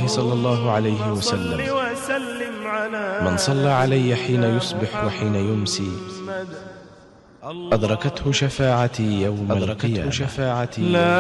الله صلى الله عليه وسلم: من صلى علي حين يصبح وحين يمسي أدركته شفاعتي يوم القيامة.